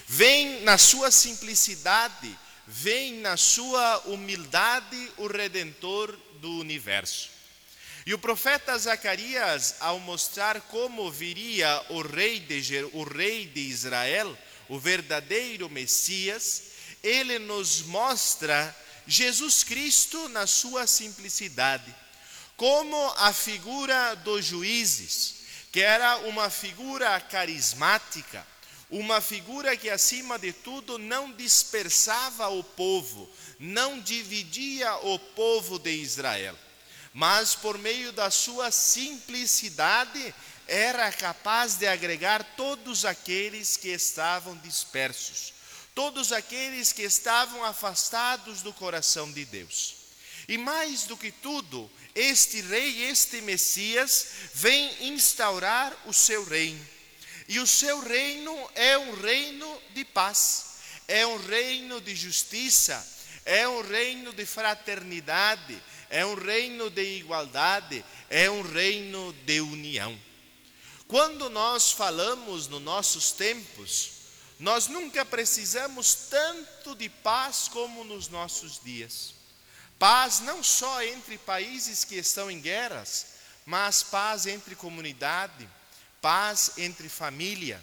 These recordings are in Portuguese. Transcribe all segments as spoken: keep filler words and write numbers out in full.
Vem na sua simplicidade, vem na sua humildade o Redentor do universo. E o profeta Zacarias, ao mostrar como viria o rei de, o rei de Israel, o verdadeiro Messias, ele nos mostra Jesus Cristo na sua simplicidade, como a figura dos juízes, que era uma figura carismática, uma figura que, acima de tudo, não dispersava o povo, não dividia o povo de Israel, mas por meio da sua simplicidade era capaz de agregar todos aqueles que estavam dispersos, todos aqueles que estavam afastados do coração de Deus. E mais do que tudo, este rei, este Messias, vem instaurar o seu reino. E o seu reino é um reino de paz, é um reino de justiça, é um reino de fraternidade, é um reino de igualdade, é um reino de união. Quando nós falamos nos nossos tempos, nós nunca precisamos tanto de paz como nos nossos dias. Paz não só entre países que estão em guerras, mas paz entre comunidade, paz entre família,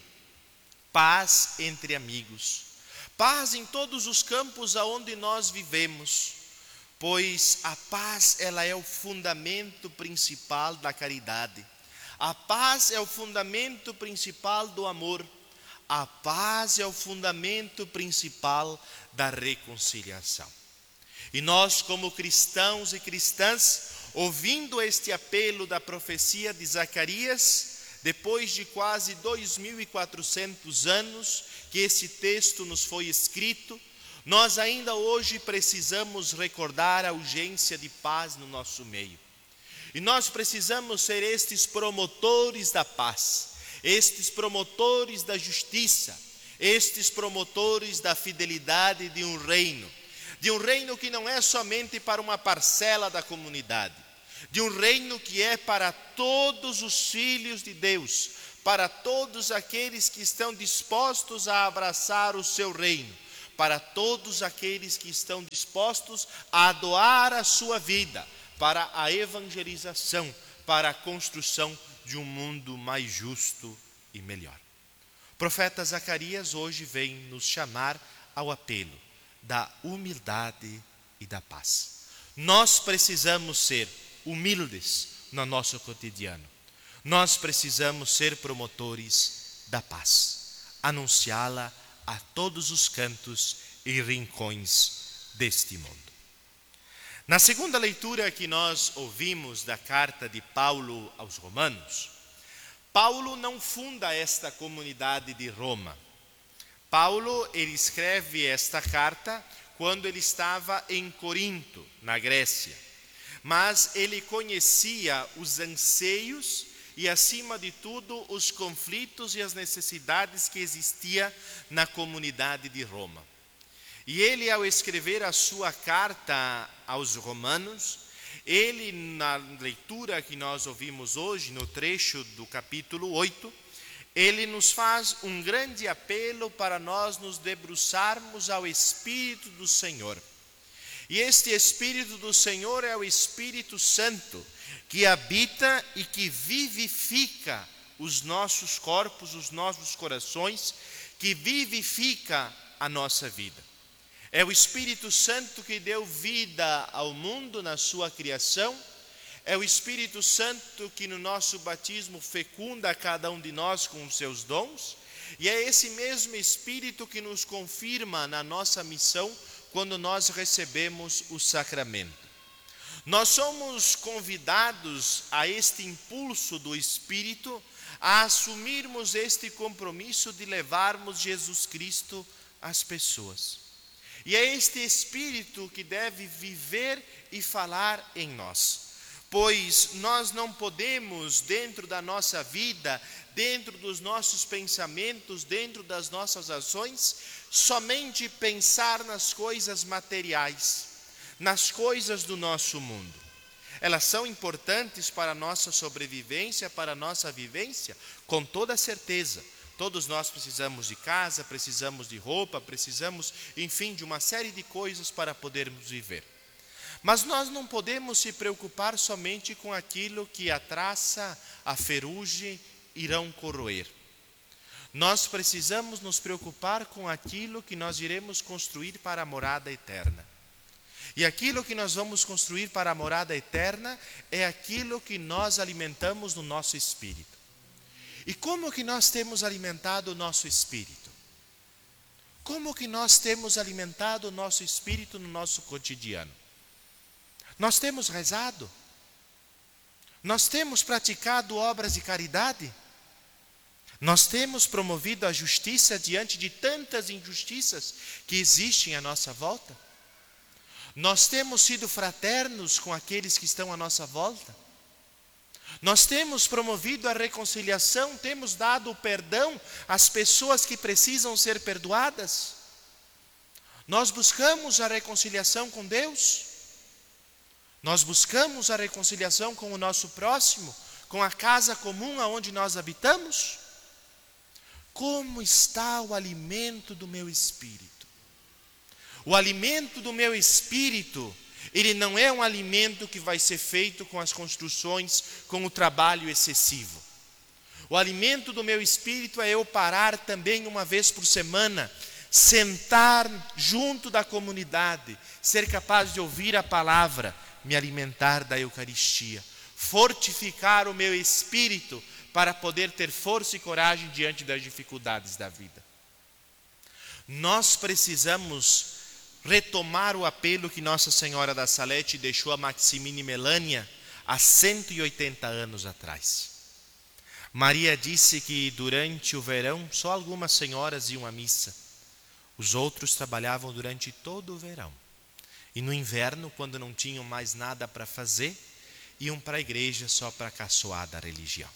paz entre amigos, paz em todos os campos aonde nós vivemos, pois a paz ela é o fundamento principal da caridade, a paz é o fundamento principal do amor, a paz é o fundamento principal da reconciliação. E nós, como cristãos e cristãs, ouvindo este apelo da profecia de Zacarias, depois de quase dois mil e quatrocentos anos que esse texto nos foi escrito, nós ainda hoje precisamos recordar a urgência de paz no nosso meio. E nós precisamos ser estes promotores da paz, estes promotores da justiça, estes promotores da fidelidade de um reino, de um reino que não é somente para uma parcela da comunidade, de um reino que é para todos os filhos de Deus, para todos aqueles que estão dispostos a abraçar o seu reino, para todos aqueles que estão dispostos a doar a sua vida para a evangelização, para a construção de um mundo mais justo e melhor. O profeta Zacarias hoje vem nos chamar ao apelo da humildade e da paz. Nós precisamos ser humildes no nosso cotidiano. Nós precisamos ser promotores da paz, anunciá-la a todos os cantos e rincões deste mundo. Na segunda leitura que nós ouvimos da carta de Paulo aos Romanos, Paulo não funda esta comunidade de Roma. Paulo, ele escreve esta carta quando ele estava em Corinto, na Grécia. Mas ele conhecia os anseios e, acima de tudo, os conflitos e as necessidades que existiam na comunidade de Roma. E ele, ao escrever a sua carta aos Romanos, ele, na leitura que nós ouvimos hoje, no trecho do capítulo oito, ele nos faz um grande apelo para nós nos debruçarmos ao Espírito do Senhor. E este Espírito do Senhor é o Espírito Santo, que habita e que vivifica os nossos corpos, os nossos corações, que vivifica a nossa vida. É o Espírito Santo que deu vida ao mundo na sua criação, é o Espírito Santo que no nosso batismo fecunda cada um de nós com os seus dons, e é esse mesmo Espírito que nos confirma na nossa missão quando nós recebemos o sacramento. Nós somos convidados a este impulso do Espírito, a assumirmos este compromisso de levarmos Jesus Cristo às pessoas. E é este Espírito que deve viver e falar em nós, pois nós não podemos, dentro da nossa vida, dentro dos nossos pensamentos, dentro das nossas ações, somente pensar nas coisas materiais, nas coisas do nosso mundo. Elas são importantes para a nossa sobrevivência, para a nossa vivência, com toda certeza, Todos nós precisamos de casa, precisamos de roupa, precisamos, enfim, de uma série de coisas para podermos viver. Mas nós não podemos se preocupar somente com aquilo que a traça, a ferrugem irão corroer. Nós precisamos nos preocupar com aquilo que nós iremos construir para a morada eterna. E aquilo que nós vamos construir para a morada eterna é aquilo que nós alimentamos no nosso espírito. E como que nós temos alimentado o nosso espírito? Como que nós temos alimentado o nosso espírito no nosso cotidiano? Nós temos rezado? Nós temos praticado obras de caridade? Nós temos promovido a justiça diante de tantas injustiças que existem à nossa volta? Nós temos sido fraternos com aqueles que estão à nossa volta? Nós temos promovido a reconciliação, temos dado o perdão às pessoas que precisam ser perdoadas? Nós buscamos a reconciliação com Deus? Nós buscamos a reconciliação com o nosso próximo, com a casa comum aonde nós habitamos? Como está o alimento do meu espírito? O alimento do meu espírito, ele não é um alimento que vai ser feito com as construções, com o trabalho excessivo. O alimento do meu espírito é eu parar também uma vez por semana, sentar junto da comunidade, ser capaz de ouvir a palavra, me alimentar da Eucaristia, fortificar o meu espírito para poder ter força e coragem diante das dificuldades da vida. Nós precisamos retomar o apelo que Nossa Senhora da Salete deixou a Maximina e Melânia há cento e oitenta anos atrás. Maria disse que durante o verão só algumas senhoras iam à missa. Os outros trabalhavam durante todo o verão. E no inverno, quando não tinham mais nada para fazer, iam para a igreja só para caçoar da religião.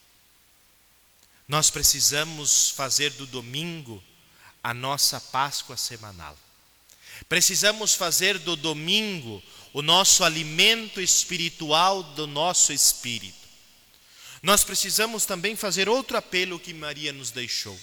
Nós precisamos fazer do domingo a nossa Páscoa semanal. Precisamos fazer do domingo o nosso alimento espiritual do nosso espírito. Nós precisamos também fazer outro apelo que Maria nos deixou.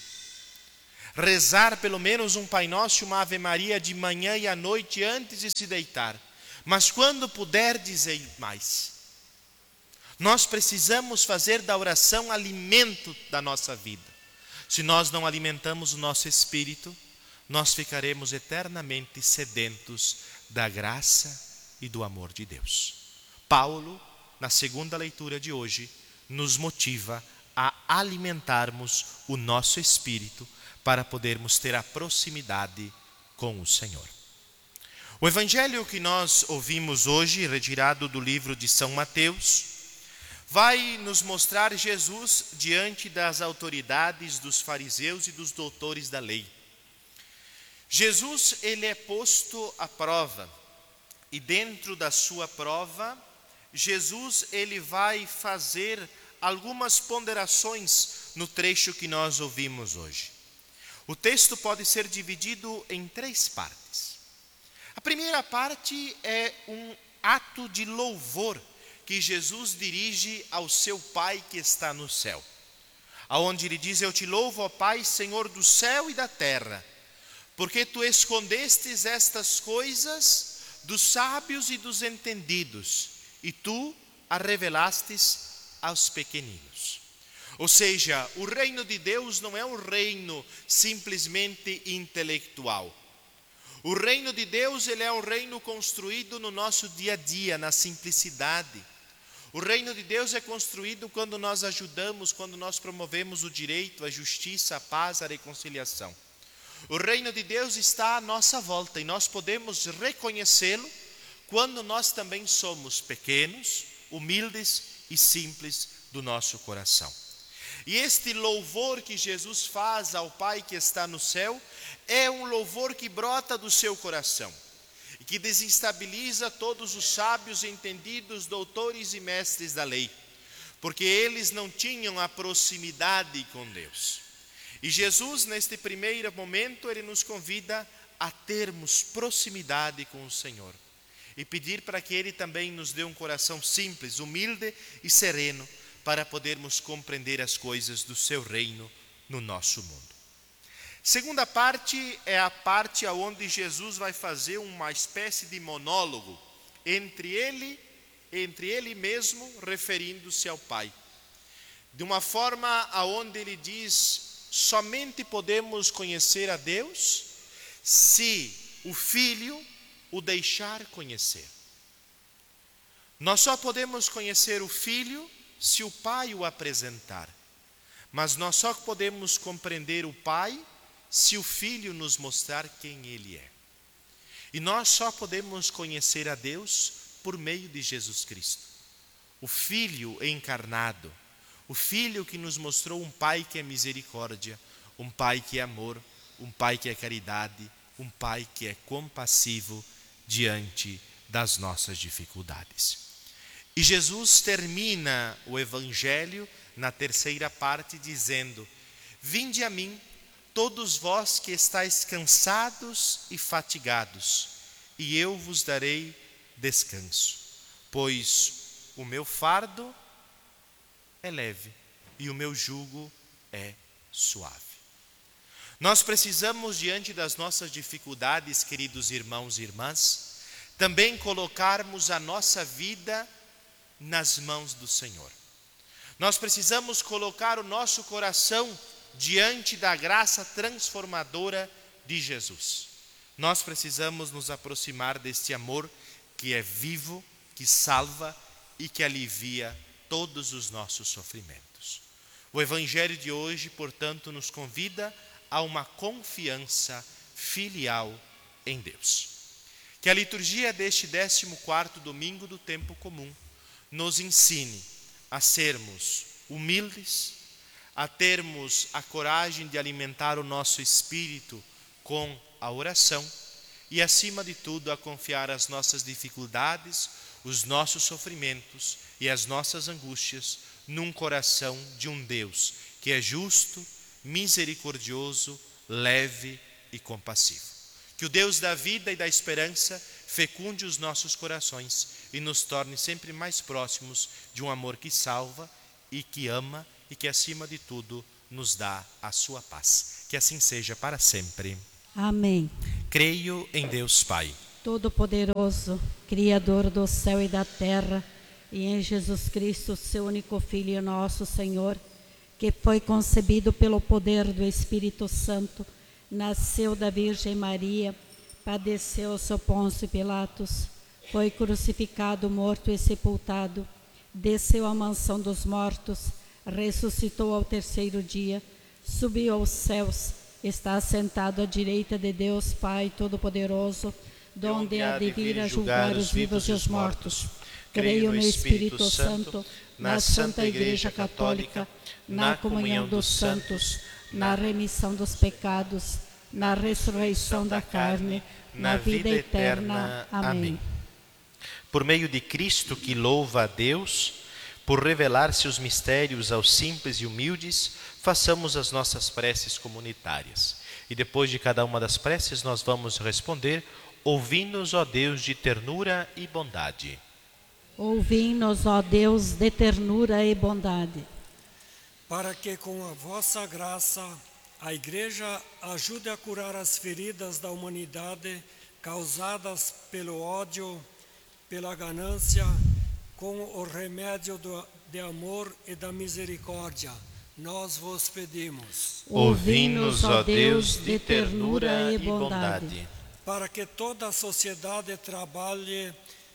Rezar pelo menos um Pai Nosso e uma Ave Maria de manhã e à noite antes de se deitar. Mas quando puder, dizer mais. Nós precisamos fazer da oração alimento da nossa vida. Se nós não alimentamos o nosso espírito, nós ficaremos eternamente sedentos da graça e do amor de Deus. Paulo, na segunda leitura de hoje, nos motiva a alimentarmos o nosso espírito para podermos ter a proximidade com o Senhor. O evangelho que nós ouvimos hoje, retirado do livro de São Mateus, vai nos mostrar Jesus diante das autoridades dos fariseus e dos doutores da lei. Jesus, ele é posto à prova, e dentro da sua prova, Jesus, ele vai fazer algumas ponderações no trecho que nós ouvimos hoje. O texto pode ser dividido em três partes. A primeira parte é um ato de louvor que Jesus dirige ao seu Pai que está no céu. Aonde ele diz: eu te louvo, ó Pai, Senhor do céu e da terra, porque tu escondestes estas coisas dos sábios e dos entendidos, e tu as revelastes aos pequeninos. Ou seja, o reino de Deus não é um reino simplesmente intelectual. O reino de Deus, ele é um reino construído no nosso dia a dia, na simplicidade. O reino de Deus é construído quando nós ajudamos, quando nós promovemos o direito, a justiça, a paz, a reconciliação. O reino de Deus está à nossa volta e nós podemos reconhecê-lo quando nós também somos pequenos, humildes e simples do nosso coração. E este louvor que Jesus faz ao Pai que está no céu é um louvor que brota do seu coração e que desestabiliza todos os sábios, entendidos, doutores e mestres da lei, porque eles não tinham a proximidade com Deus. E Jesus, neste primeiro momento, ele nos convida a termos proximidade com o Senhor e pedir para que Ele também nos dê um coração simples, humilde e sereno, para podermos compreender as coisas do seu reino no nosso mundo. Segunda parte é a parte onde Jesus vai fazer uma espécie de monólogo entre ele, entre ele mesmo, referindo-se ao Pai. De uma forma aonde ele diz: somente podemos conhecer a Deus se o Filho o deixar conhecer. Nós só podemos conhecer o Filho se o Pai o apresentar. Mas nós só podemos compreender o Pai se o Filho nos mostrar quem Ele é. E nós só podemos conhecer a Deus por meio de Jesus Cristo, o Filho encarnado, o Filho que nos mostrou um Pai que é misericórdia, um Pai que é amor, um Pai que é caridade, um Pai que é compassivo diante das nossas dificuldades. E Jesus termina o Evangelho na terceira parte dizendo: vinde a mim, todos vós que estáis cansados e fatigados, e eu vos darei descanso, pois o meu fardo é leve e o meu jugo é suave. Nós precisamos, diante das nossas dificuldades, queridos irmãos e irmãs, também colocarmos a nossa vida nas mãos do Senhor. Nós precisamos colocar o nosso coração diante da graça transformadora de Jesus. Nós precisamos nos aproximar deste amor que é vivo, que salva e que alivia todos os nossos sofrimentos. O Evangelho de hoje, portanto, nos convida a uma confiança filial em Deus. Que a liturgia deste décimo quarto domingo do tempo comum nos ensine a sermos humildes, a termos a coragem de alimentar o nosso espírito com a oração e, acima de tudo, a confiar as nossas dificuldades, os nossos sofrimentos e as nossas angústias num coração de um Deus que é justo, misericordioso, leve e compassivo. Que o Deus da vida e da esperança fecunde os nossos corações e nos torne sempre mais próximos de um amor que salva e que ama e que, acima de tudo, nos dá a sua paz. Que assim seja para sempre. Amém. Creio em Deus Pai Todo-Poderoso, Criador do céu e da terra, e em Jesus Cristo, seu único Filho, nosso Senhor, que foi concebido pelo poder do Espírito Santo, nasceu da Virgem Maria, padeceu sob Pôncio Pilatos, foi crucificado, morto e sepultado, desceu à mansão dos mortos, ressuscitou ao terceiro dia, subiu aos céus, está sentado à direita de Deus Pai Todo-Poderoso, donde há de vir a julgar os vivos e os mortos. Creio no Espírito Santo, na Santa Igreja Católica, na comunhão dos santos, na remissão dos pecados, na ressurreição da carne, na vida eterna. Amém. Por meio de Cristo, que louva a Deus, por revelar-se os mistérios aos simples e humildes, façamos as nossas preces comunitárias. E depois de cada uma das preces nós vamos responder: ouvi-nos, ó Deus de ternura e bondade. Ouvi-nos, ó Deus de ternura e bondade. Para que com a vossa graça a Igreja ajude a curar as feridas da humanidade causadas pelo ódio, pela ganância, com o remédio do, de amor e da misericórdia, nós vos pedimos. Ouvi-nos, ó Deus de ternura e bondade. Para que toda a sociedade trabalhe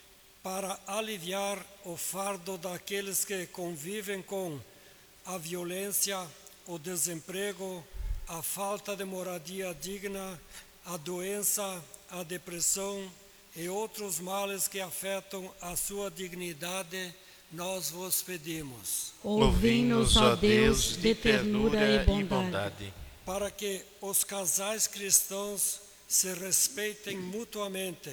para aliviar o fardo daqueles que convivem com a violência, o desemprego, a falta de moradia digna, a doença, a depressão e outros males que afetam a sua dignidade, nós vos pedimos. Ouvi-nos, ó Deus de ternura e bondade. Para que os casais cristãos se respeitem mutuamente,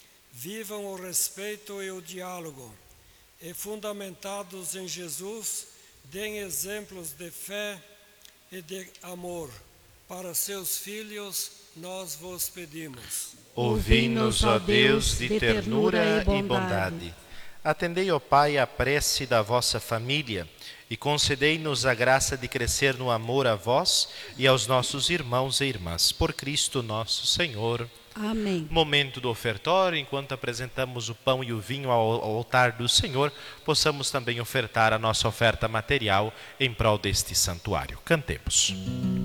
vivam o respeito e o diálogo, e fundamentados em Jesus, deem exemplos de fé e de amor. Para seus filhos, nós vos pedimos. Ouvi-nos, ó Deus de ternura e bondade. Atendei, ó Pai, a prece da vossa família e concedei-nos a graça de crescer no amor a vós e aos nossos irmãos e irmãs. Por Cristo nosso Senhor. Amém. Momento do ofertório, enquanto apresentamos o pão e o vinho ao, ao altar do Senhor, possamos também ofertar a nossa oferta material em prol deste santuário. Cantemos.